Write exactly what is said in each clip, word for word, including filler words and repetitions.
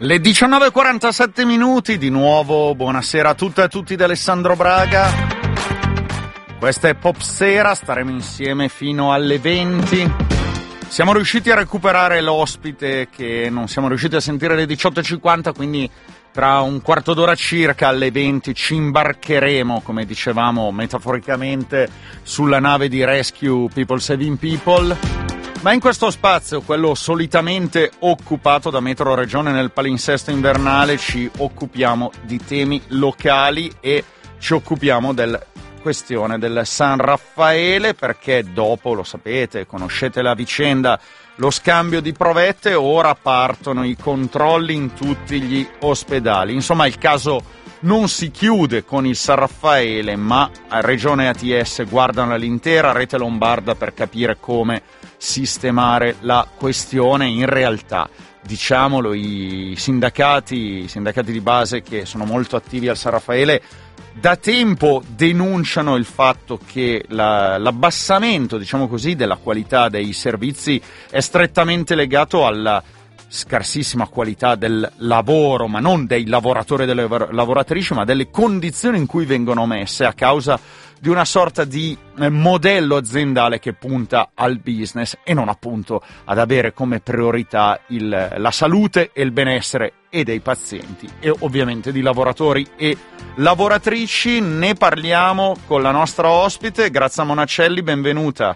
Le diciannove e quarantasette minuti, di nuovo buonasera a tutte e a tutti da Alessandro Braga. Questa è Popsera, staremo insieme fino alle venti. Siamo riusciti a recuperare l'ospite che non siamo riusciti a sentire alle diciotto e cinquanta, quindi tra un quarto d'ora circa alle venti ci imbarcheremo, come dicevamo metaforicamente, sulla nave di Rescue People Saving People. Ma in questo spazio, quello solitamente occupato da Metro Regione nel palinsesto invernale, ci occupiamo di temi locali e ci occupiamo della questione del San Raffaele, perché dopo, lo sapete, conoscete la vicenda, lo scambio di provette, ora partono i controlli in tutti gli ospedali. Insomma, il caso non si chiude con il San Raffaele, ma a Regione A T S guardano l'intera rete lombarda per capire come sistemare la questione. In realtà, diciamolo, i sindacati, i sindacati di base che sono molto attivi al San Raffaele da tempo denunciano il fatto che la, l'abbassamento, diciamo così, della qualità dei servizi è strettamente legato alla scarsissima qualità del lavoro, ma non dei lavoratori e delle lavoratrici, ma delle condizioni in cui vengono messe a causa di una sorta di modello aziendale che punta al business e non appunto ad avere come priorità il, la salute e il benessere e dei pazienti e ovviamente di lavoratori e lavoratrici. Ne parliamo con la nostra ospite, Grazia Monacelli, benvenuta.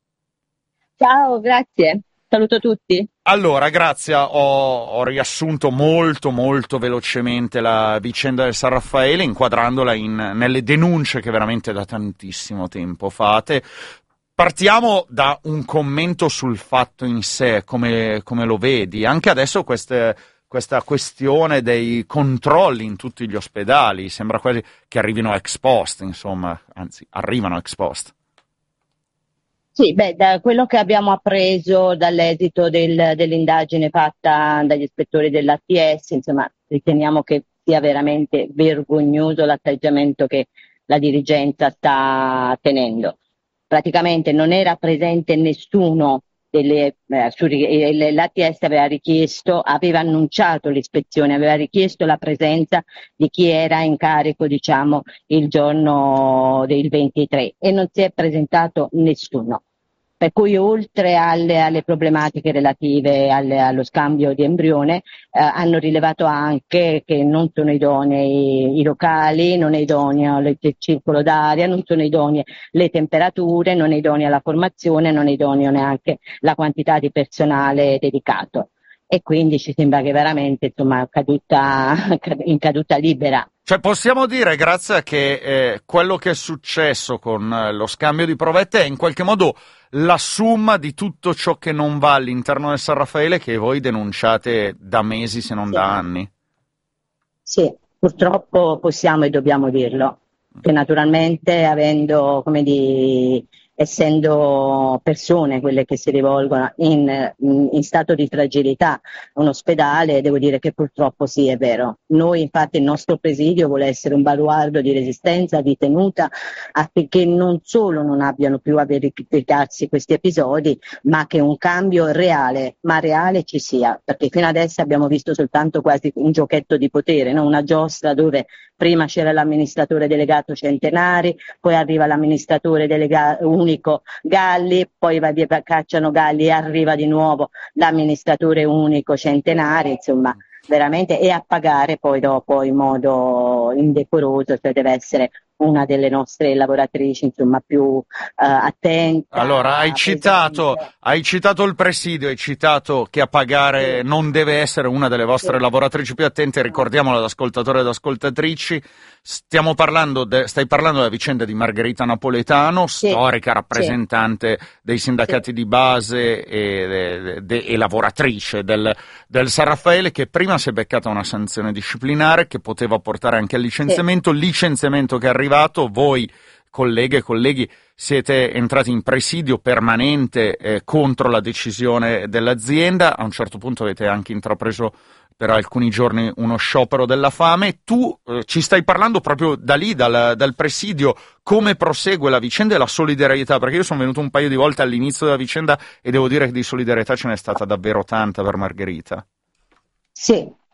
Ciao, grazie. Saluto tutti. Allora, Grazia, ho, ho riassunto molto molto velocemente la vicenda del San Raffaele, inquadrandola in, nelle denunce che veramente da tantissimo tempo fate. Partiamo da un commento sul fatto in sé, come, come lo vedi. Anche adesso queste, questa questione dei controlli in tutti gli ospedali, sembra quasi che arrivino ex post, insomma, anzi, arrivano ex post. Sì, beh, da quello che abbiamo appreso dall'esito del, dell'indagine fatta dagli ispettori dell'A T S, insomma, riteniamo che sia veramente vergognoso l'atteggiamento che la dirigenza sta tenendo. Praticamente non era presente nessuno delle, eh, su, eh, l'A T S aveva richiesto, aveva annunciato l'ispezione, aveva richiesto la presenza di chi era in carico, diciamo, il giorno del ventitré e non si è presentato nessuno. Per cui oltre alle, alle problematiche relative alle, allo scambio di embrione, eh, hanno rilevato anche che non sono idonei i locali, non è idoneo il circolo d'aria, non sono idonee le temperature, non è idonea la formazione, non è idoneo neanche la quantità di personale dedicato. E quindi ci sembra che veramente, insomma, caduta, in caduta libera. Cioè possiamo dire, Grazia, che eh, quello che è successo con eh, lo scambio di provette è in qualche modo la somma di tutto ciò che non va all'interno del San Raffaele, che voi denunciate da mesi se non Sì. da anni. Sì, purtroppo possiamo e dobbiamo dirlo, che naturalmente avendo, come di, essendo persone quelle che si rivolgono in, in stato di fragilità a un ospedale, devo dire che purtroppo sì, è vero. Noi infatti il nostro presidio vuole essere un baluardo di resistenza, di tenuta, affinché non solo non abbiano più a verificarsi questi episodi, ma che un cambio reale, ma reale ci sia, perché fino adesso abbiamo visto soltanto quasi un giochetto di potere, no? Una giostra dove prima c'era l'amministratore delegato Centenari, poi arriva l'amministratore delegato unico Galli, poi va via, cacciano Galli e arriva di nuovo l'amministratore unico Centenari, insomma veramente, e a pagare poi dopo in modo indecoroso, cioè deve essere una delle nostre lavoratrici, insomma, più uh, attenta. Allora, hai citato, hai citato il presidio, hai citato che a pagare sì. non deve essere una delle vostre sì. lavoratrici più attente, ricordiamolo ad ascoltatori ed ascoltatrici, stiamo parlando, de, stai parlando della vicenda di Margherita Napoletano, sì. storica rappresentante sì. dei sindacati sì. di base e, de, de, e lavoratrice del, del San Raffaele, che prima si è beccata una sanzione disciplinare che poteva portare anche al licenziamento, sì. licenziamento che è arrivato, voi colleghe e colleghi siete entrati in presidio permanente eh, contro la decisione dell'azienda, a un certo punto avete anche intrapreso per alcuni giorni uno sciopero della fame. Tu eh, ci stai parlando proprio da lì, dal, dal presidio, come prosegue la vicenda e la solidarietà, perché io sono venuto un paio di volte all'inizio della vicenda e devo dire che di solidarietà ce n'è stata davvero tanta per Margherita. Sì.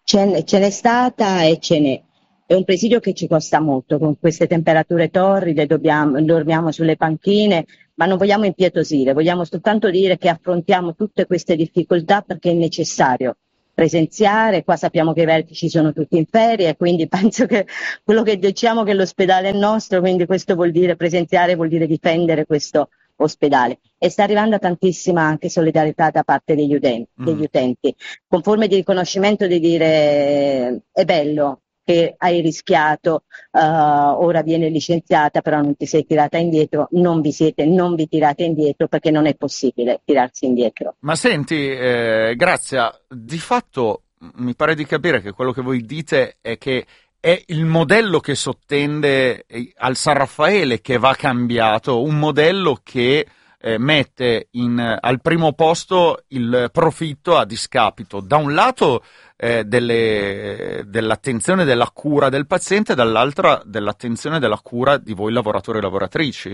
Ce, ce n'è stata e ce n'è. È un presidio che ci costa molto, con queste temperature torride, dobbiamo, dormiamo sulle panchine, ma non vogliamo impietosire, vogliamo soltanto dire che affrontiamo tutte queste difficoltà perché è necessario presenziare. Qua sappiamo che i vertici sono tutti in ferie, quindi penso che quello che diciamo che l'ospedale è nostro, quindi questo vuol dire presenziare, vuol dire difendere questo ospedale. E sta arrivando tantissima anche solidarietà da parte degli utenti, mm. degli utenti, con forme di riconoscimento, di dire è bello che hai rischiato, uh, ora viene licenziata, però non ti sei tirata indietro, non vi siete, non vi tirate indietro perché non è possibile tirarsi indietro. Ma senti, eh, Grazia, di fatto mi pare di capire che quello che voi dite è che è il modello che sottende al San Raffaele che va cambiato, un modello che eh, mette in, al primo posto il profitto a discapito, da un lato eh, delle, dell'attenzione e della cura del paziente, dall'altra dell'attenzione e della cura di voi lavoratori e lavoratrici.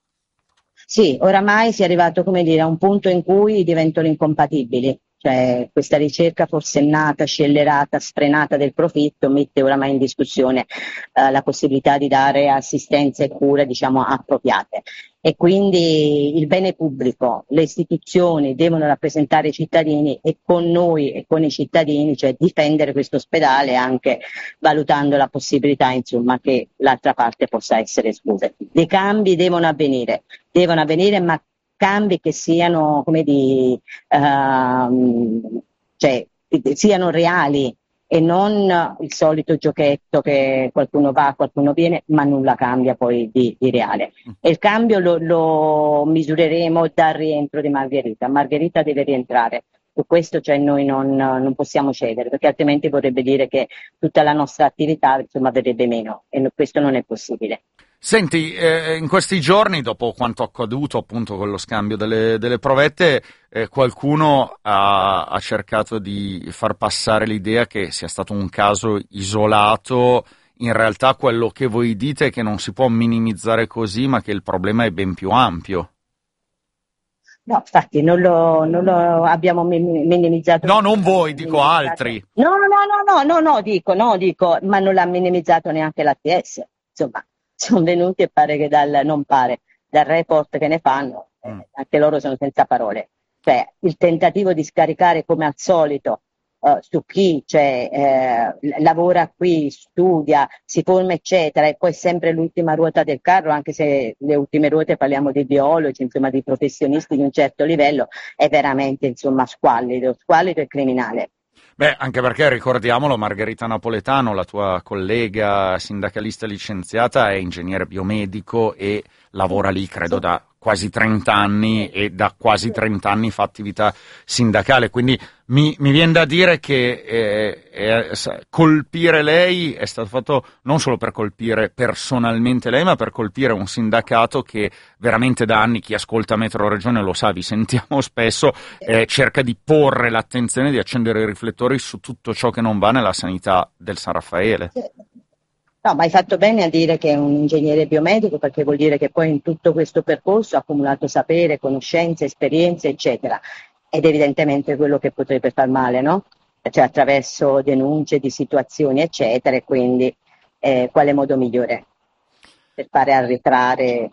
Sì, oramai si è arrivato, come dire, a un punto in cui diventano incompatibili. Cioè, questa ricerca forsennata, scellerata, sfrenata del profitto mette oramai in discussione eh, la possibilità di dare assistenza e cure, diciamo, appropriate. E quindi il bene pubblico, le istituzioni devono rappresentare i cittadini e con noi e con i cittadini, cioè difendere questo ospedale anche valutando la possibilità, insomma, che l'altra parte possa essere esclusa. Dei cambi devono avvenire, devono avvenire, ma cambi che siano, come di, uh, cioè, siano reali e non il solito giochetto che qualcuno va, qualcuno viene, ma nulla cambia poi di, di reale. E il cambio lo, lo misureremo dal rientro di Margherita. Margherita deve rientrare. Su questo, cioè, noi non, non possiamo cedere, perché altrimenti vorrebbe dire che tutta la nostra attività, insomma, verrebbe meno, e questo non è possibile. Senti, eh, in questi giorni, dopo quanto accaduto appunto con lo scambio delle, delle provette, eh, qualcuno ha, ha cercato di far passare l'idea che sia stato un caso isolato. In realtà quello che voi dite è che non si può minimizzare così, ma che il problema è ben più ampio. No, infatti non lo, non lo abbiamo minimizzato. No, non voi, dico altri. No, no, no, no, no, no, dico, no, dico, ma non l'ha minimizzato neanche l'A T S. Insomma, sono venuti e pare che dal, non pare, dal report che ne fanno, mm. eh, anche loro sono senza parole. Cioè, il tentativo di scaricare come al solito uh, su chi cioè, eh, lavora qui, studia, si forma eccetera, e poi sempre l'ultima ruota del carro, anche se le ultime ruote parliamo di biologi, insomma di professionisti di un certo livello, è veramente insomma squallido, squallido e criminale. Beh, anche perché ricordiamolo, Margherita Napoletano, la tua collega sindacalista licenziata, è ingegnere biomedico e lavora lì, credo, da quasi trenta anni e da quasi trenta anni fa attività sindacale, quindi mi, mi viene da dire che eh, eh, colpire lei è stato fatto non solo per colpire personalmente lei, ma per colpire un sindacato che veramente da anni, chi ascolta Metro Regione lo sa, vi sentiamo spesso, eh, cerca di porre l'attenzione, di accendere i riflettori su tutto ciò che non va nella sanità del San Raffaele. No, ma hai fatto bene a dire che è un ingegnere biomedico, perché vuol dire che poi in tutto questo percorso ha accumulato sapere, conoscenze, esperienze, eccetera. Ed evidentemente quello che potrebbe far male, no? Cioè attraverso denunce di situazioni, eccetera, e quindi eh, quale modo migliore per fare arretrare?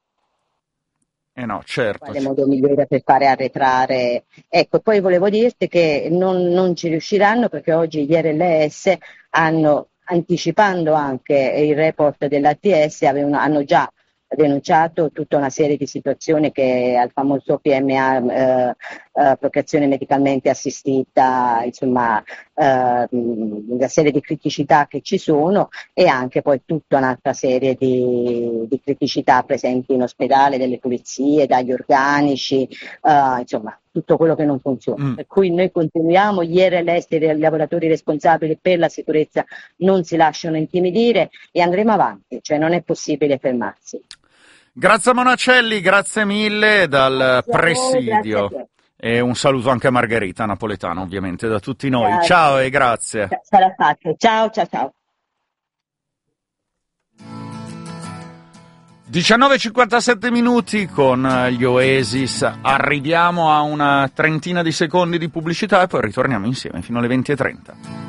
Eh no, certo. Quale modo migliore per fare arretrare? Ecco, poi volevo dirti che non, non ci riusciranno perché oggi gli R L S hanno, anticipando anche il report dell'A T S, avevano, hanno già denunciato tutta una serie di situazioni che al famoso P M A, eh, eh, procreazione medicalmente assistita, insomma, eh, una serie di criticità che ci sono e anche poi tutta un'altra serie di, di criticità presenti in ospedale, delle pulizie, dagli organici, eh, insomma, tutto quello che non funziona. Mm. Per cui noi continuiamo, gli R L S, i lavoratori responsabili per la sicurezza non si lasciano intimidire e andremo avanti, cioè non è possibile fermarsi. Grazie Monacelli, grazie mille dal grazie presidio voi, e un saluto anche a Margherita Napoletano, ovviamente, da tutti noi. Grazie. Ciao e grazie. Sarà fatto. Ciao, ciao, ciao. diciannove e cinquantasette minuti con gli Oasis, arriviamo a una trentina di secondi di pubblicità e poi ritorniamo insieme fino alle venti e trenta.